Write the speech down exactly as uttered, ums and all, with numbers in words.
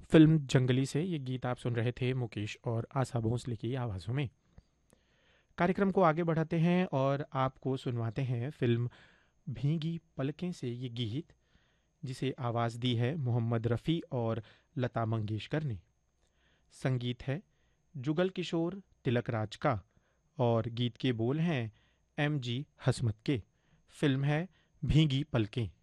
Film जंगली से ये गीत आप सुन रहे थे मुकेश और आशा भोसले की आवाज़ों में। कार्यक्रम को आगे बढ़ाते हैं और आपको सुनवाते हैं फिल्म भीगी पलकें से ये गीत, जिसे आवाज़ दी है मोहम्मद रफ़ी और लता मंगेशकर ने। संगीत है जुगल किशोर तिलक राज का और गीत के बोल हैं एम जी हसमत के। फिल्म है भीगी पलकें।